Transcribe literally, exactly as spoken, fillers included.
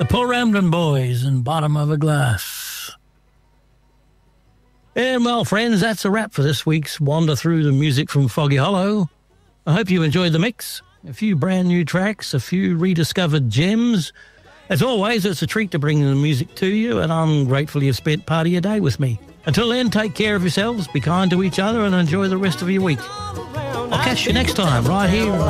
The Paul Ramdon Boys and Bottom of a Glass. And well, friends, that's a wrap for this week's wander through the music from Foggy Hollow. I hope you enjoyed the mix. A few brand new tracks, a few rediscovered gems. As always, it's a treat to bring the music to you, and I'm grateful you've spent part of your day with me. Until then, take care of yourselves, be kind to each other, and enjoy the rest of your week. I'll catch you next time right here